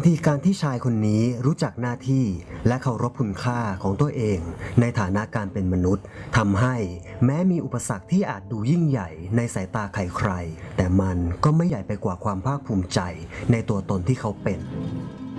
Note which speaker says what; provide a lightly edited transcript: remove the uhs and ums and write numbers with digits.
Speaker 1: ธีการที่ชายคนนี้รู้จักหน้าที่และเคารพคุณค่าของตัวเองในฐานะการเป็นมนุษย์ทำให้แม้มีอุปสรรคที่อาจดูยิ่งใหญ่ในสายตาใครๆแต่มันก็ไม่ใหญ่ไปกว่าความภาคภูมิใจในตัวตนที่เขาเป็น